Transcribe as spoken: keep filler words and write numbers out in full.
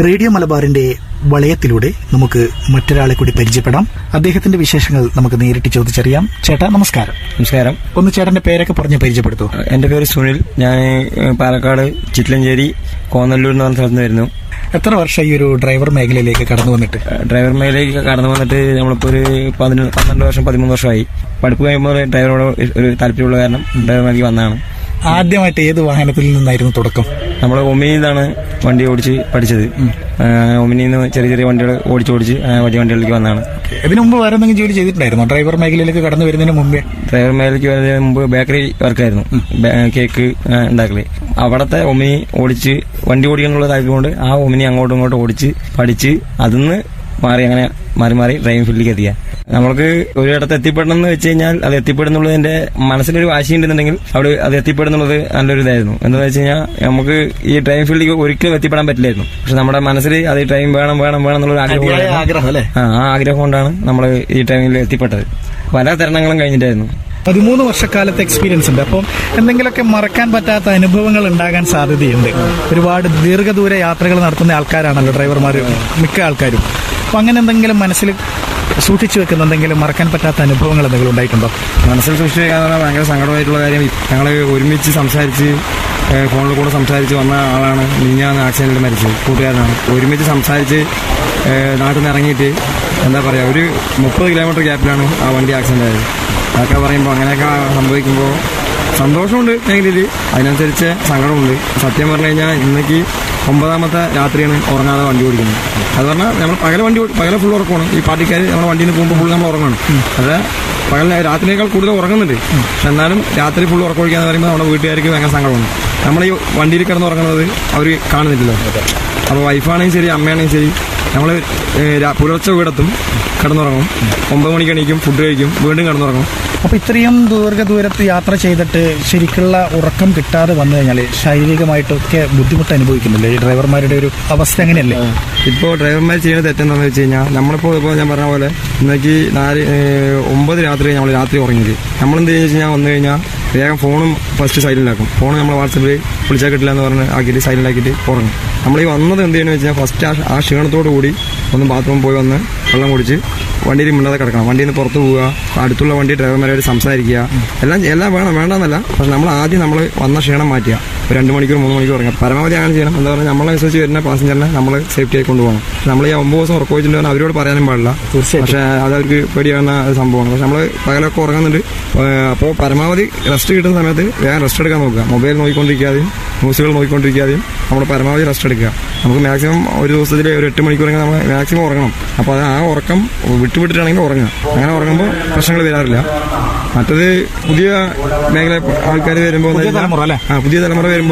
Radio മലബാറിന്റെ വളയത്തിലൂടെ നമുക്ക് മറ്റൊരാളെ കൂടി പരിചയപ്പെടാം. അദ്ദേഹത്തിന്റെ വിശേഷങ്ങൾ നമുക്ക് നേരിട്ട് ചോദിച്ചറിയാം. ചേട്ടാ നമസ്കാരം. നമസ്കാരം. ഒന്ന് ചേട്ടന്റെ പേരൊക്കെ പറഞ്ഞ് പരിചയപ്പെടുത്തു. എന്റെ പേര് സുനിൽ. ഞാൻ പാലക്കാട് ചിറ്റിലഞ്ചേരി കോന്നല്ലൂർ എന്ന് പറഞ്ഞ സ്ഥലത്ത് വരുന്നു. എത്ര വർഷം ഈ ഒരു ഡ്രൈവർ മേഖലയിലേക്ക് കടന്നു വന്നിട്ട്? ഡ്രൈവർ മേഖലയിലേക്ക് കടന്നു വന്നിട്ട് നമ്മളിപ്പോ ഒരു പതിനൊന്ന് പന്ത്രണ്ട് വർഷം പതിമൂന്ന് വർഷമായി. പഠിപ്പ് കഴിയുമ്പോൾ ഡ്രൈവറോട് ഒരു താല്പര്യമുള്ള കാരണം ഡ്രൈവർ മേഖലയ്ക്ക് വന്നതാണ്. ആദ്യമായിട്ട് ഏത് വാഹനത്തിൽ നിന്നായിരുന്നു തുടക്കം? നമ്മൾ ഒമിനിയിൽ നിന്നാണ് വണ്ടി ഓടിച്ച് പഠിച്ചത്. ഒമിനിയിൽ നിന്ന് ചെറിയ ചെറിയ വണ്ടികൾ ഓടിച്ച് ഓടിച്ച് വലിയ വണ്ടികളിലേക്ക് വന്നതാണ്. ഇതിനു മുമ്പ് വേറെ എന്തെങ്കിലും ജോലി ചെയ്തിട്ടുണ്ടായിരുന്നോ ഡ്രൈവർ മേഖലയിലേക്ക് കടന്നു വരുന്നതിന് മുമ്പേ? ഡ്രൈവർ മേഖലയ്ക്ക് വരുന്നതിന് മുമ്പ് ബേക്കറി വർക്കായിരുന്നു, കേക്ക് ഉണ്ടാക്കല്. അവിടത്തെ ഒമിനി ഓടിച്ച് വണ്ടി ഓടിക്കാനുള്ള താല്പര്യം കൊണ്ട് ആ ഒമിനി അങ്ങോട്ടും ഇങ്ങോട്ടും ഓടിച്ച് പഠിച്ച് അതിന്ന് മാറി അങ്ങനെ മാറി മാറി ഡ്രൈവിംഗ് ഫീൽഡിലേക്ക് എത്തിക്കുക. നമ്മൾക്ക് ഒരിടത്ത് എത്തിപ്പെടണം എന്ന് വെച്ച് കഴിഞ്ഞാൽ അത് എത്തിപ്പെടുന്നുള്ളതിന്റെ മനസ്സിലൊരു വാശി ഉണ്ടെന്നുണ്ടെങ്കിൽ അവിടെ അത് എത്തിപ്പെടുന്നുള്ളത് നല്ലൊരു ഇതായിരുന്നു. എന്താണെന്ന് വെച്ച് കഴിഞ്ഞാൽ നമുക്ക് ഈ ഡ്രൈവിംഗ് ഫീൽഡിലേക്ക് ഒരിക്കലും എത്തിപ്പെടാൻ പറ്റില്ലായിരുന്നു. പക്ഷെ നമ്മുടെ മനസ്സിൽ അത് ഈ ഡ്രൈവിംഗ് വേണം വേണം വേണം എന്നുള്ള ആഗ്രഹം ആ ആ ആഗ്രഹം കൊണ്ടാണ് നമ്മൾ ഈ ഡ്രൈവിംഗിൽ എത്തിപ്പെട്ടത്. പല തരണങ്ങളും കഴിഞ്ഞിട്ടായിരുന്നു. പതിമൂന്ന് വർഷക്കാലത്തെ എക്സ്പീരിയൻസ് ഉണ്ട്. അപ്പം എന്തെങ്കിലുമൊക്കെ മറക്കാൻ പറ്റാത്ത അനുഭവങ്ങൾ ഉണ്ടാകാൻ സാധ്യതയുണ്ട്. ഒരുപാട് ദീർഘദൂര യാത്രകൾ നടത്തുന്ന ആൾക്കാരാണല്ലോ ഡ്രൈവർമാർ മിക്ക ആൾക്കാരും. അപ്പം അങ്ങനെ എന്തെങ്കിലും മനസ്സിൽ സൂക്ഷിച്ചു വെക്കുന്ന എന്തെങ്കിലും മറക്കാൻ പറ്റാത്ത അനുഭവങ്ങൾ എന്തെങ്കിലും ഉണ്ടായിട്ടുണ്ടോ? മനസ്സിൽ സൂക്ഷിച്ചു വെക്കാൻ പറഞ്ഞാൽ ഭയങ്കര സങ്കടമായിട്ടുള്ള കാര്യം, ഞങ്ങൾ ഒരുമിച്ച് സംസാരിച്ച് ഫോണിൽ കൂടെ സംസാരിച്ച് വന്ന ആളാണ് മിനിഞ്ഞാന്ന് ആക്സിഡന്റിൽ മരിച്ചത്. കൂട്ടുകാരനാണ്. ഒരുമിച്ച് സംസാരിച്ച് നാട്ടിൽ നിന്ന് ഇറങ്ങിയിട്ട് എന്താ പറയുക ഒരു മുപ്പത് കിലോമീറ്റർ ഗ്യാപ്പിലാണ് ആ വണ്ടി ആക്സിഡന്റ് ആയത്. അതൊക്കെ പറയുമ്പോൾ അങ്ങനെയൊക്കെ സംഭവിക്കുമ്പോൾ സന്തോഷമുണ്ട് മേഖലയിൽ, അതിനനുസരിച്ച് സങ്കടമുണ്ട്. സത്യം പറഞ്ഞു കഴിഞ്ഞാൽ ഇന്നേക്ക് ഒമ്പതാമത്തെ രാത്രിയാണ് ഉറങ്ങാതെ വണ്ടി ഓടിക്കുന്നത്. അത് പറഞ്ഞാൽ നമ്മൾ പകല വണ്ടി പകല ഫുൾ ഉറക്കമാണ്. ഈ പാർട്ടിക്കാർ നമ്മുടെ വണ്ടിയിൽ നിന്ന് പോകുമ്പോൾ ഫുൾ നമ്മൾ ഉറങ്ങണം. അത് പകൽ രാത്രിയേക്കാൾ കൂടുതൽ ഉറങ്ങുന്നുണ്ട്. പക്ഷെ എന്നാലും രാത്രി ഫുൾ ഉറക്കം ഒഴിക്കാന്ന് പറയുമ്പോൾ നമ്മുടെ വീട്ടുകാർക്ക് ഭയങ്കര സങ്കടമാണ്. നമ്മൾ ഈ വണ്ടിയിൽ കിടന്ന് ഉറങ്ങുന്നത് അവർ കാണുന്നില്ലല്ലോ. അപ്പോൾ വൈഫാണെങ്കിൽ ശരി അമ്മയാണെങ്കിൽ ശരി നമ്മൾ പുലർച്ചെ വീടെത്തും, കിടന്നുറങ്ങും, ഒമ്പത് മണിക്ക് എണീക്കും, ഫുഡ് കഴിക്കും, വീണ്ടും കിടന്നുറങ്ങും. അപ്പോൾ ഇത്രയും ദീർഘദൂരത്ത് യാത്ര ചെയ്തിട്ട് ശരിക്കുള്ള ഉറക്കം കിട്ടാതെ വന്നു കഴിഞ്ഞാൽ ശാരീരികമായിട്ടൊക്കെ ബുദ്ധിമുട്ട് അനുഭവിക്കുന്നില്ലേ ഈ ഡ്രൈവർമാരുടെ ഒരു അവസ്ഥ? അങ്ങനെയല്ലേ ഇപ്പോൾ ഡ്രൈവർമാർ ചെയ്യുന്നത് തെറ്റെന്താണെന്ന് വെച്ച് കഴിഞ്ഞാൽ നമ്മളിപ്പോൾ ഇപ്പോൾ ഞാൻ പറഞ്ഞ പോലെ ഇന്നേക്ക് നാല് ഒമ്പത് രാത്രി നമ്മൾ രാത്രി ഉറങ്ങിയത് നമ്മളെന്ത് ചെയ്യുക വെച്ച് കഴിഞ്ഞാൽ വന്നു കഴിഞ്ഞാൽ വേഗം ഫോണും ഫസ്റ്റ് സൈലൻ്റാക്കും. ഫോൺ നമ്മൾ വാട്സപ്പിൽ വിളിച്ചാൽ കിട്ടില്ല എന്ന് പറഞ്ഞ് ആക്കിയിട്ട് സൈലൻ്റാക്കിയിട്ട് ഉറങ്ങും. നമ്മൾ ഈ വന്നത് എന്ത് ചെയ്യുന്നത് വെച്ച് കഴിഞ്ഞാൽ ഫസ്റ്റ് ആ ആ ക്ഷീണത്തോടു കൂടി ഒന്ന് ബാത്റൂമിൽ പോയി വന്ന് വെള്ളം കുടിച്ച് വണ്ടിയിൽ മിണ്ടാതെ കിടക്കണം. വണ്ടിയിൽ നിന്ന് പുറത്ത് പോവുക, അടുത്തുള്ള വണ്ടി ഡ്രൈവർമാരോട് സംസാരിക്കുക, എല്ലാം എല്ലാം വേണം വേണ്ടെന്നല്ല. പക്ഷെ നമ്മൾ ആദ്യം നമ്മൾ വന്ന ക്ഷീണം മാറ്റുക. ഒരു രണ്ട് മണിക്കൂർ മൂന്ന് മണിക്കൂർ ഉറങ്ങുക. പരമാവധി അങ്ങനെ ചെയ്യണം. എന്താ പറയുക നമ്മളനുസരിച്ച് വരുന്ന പാസഞ്ചറിനെ നമ്മൾ സേഫ്റ്റി ആയി കൊണ്ടുപോകണം. നമ്മൾ ഈ ഒമ്പത് ദിവസം ഉറക്കം വെച്ചിട്ടുണ്ടെങ്കിൽ അവരോട് പറയാനും പാടില്ല. പക്ഷേ അത് അവർക്ക് പേടിയാവുന്ന സംഭവമാണ്. പക്ഷെ നമ്മൾ പകലൊക്കെ ഉറങ്ങുന്നുണ്ട്. അപ്പോൾ പരമാവധി റെസ്റ്റ് കിട്ടുന്ന സമയത്ത് വേഗം റെസ്റ്റ് എടുക്കാൻ നോക്കുക. മൊബൈൽ നോക്കിക്കൊണ്ടിരിക്കാതെയും ന്യൂസുകൾ നോക്കിക്കൊണ്ടിരിക്കാതെയും നമ്മൾ പരമാവധി റെസ്റ്റ് എടുക്കുക. നമുക്ക് മാക്സിമം ഒരു ദിവസത്തിൽ ഒരു എട്ട് മണിക്കൂറെങ്കിൽ നമ്മൾ മാക്സിമം ഉറങ്ങണം. അപ്പോൾ അത് ആ ഉറക്കം വിട്ടുവിട്ടിട്ടാണെങ്കിൽ ഉറങ്ങുക. അങ്ങനെ ഉറങ്ങുമ്പോൾ പ്രശ്നങ്ങൾ വരാറില്ല. മറ്റത് പുതിയ മേഖല ആൾക്കാർ വരുമ്പോൾ ആ പുതിയ തലമുറ വരുമ്പോൾ